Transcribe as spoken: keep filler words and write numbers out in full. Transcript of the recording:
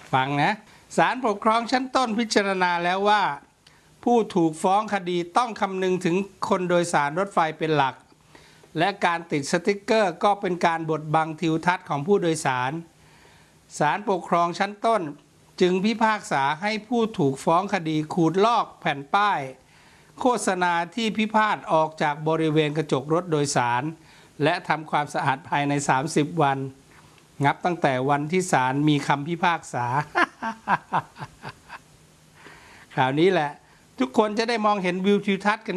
ฟังนะศาลปกครองชั้นต้นพิจารณาแล้วว่าผู้ถูกฟ้องคดีต้องคำนึงถึงคนโดยสารรถไฟเป็นหลักและการติดสติ๊กเกอร์ก็เป็นการบดบังทิวทัศน์ของผู้โดยสารศาลปกครองชั้นต้นจึงพิพากษาให้ผู้ถูกฟ้องคดีขูดลอกแผ่นป้ายโฆษณาที่พิพาทออกจากบริเวณกระจกรถโดยสารและทำความสะอาดภายในสามสิบวันนับตั้งแต่วันที่ศาลมีคำพิพากษา คราวนี้แหละทุกคนจะได้มองเห็นวิวทิวทัศน์กัน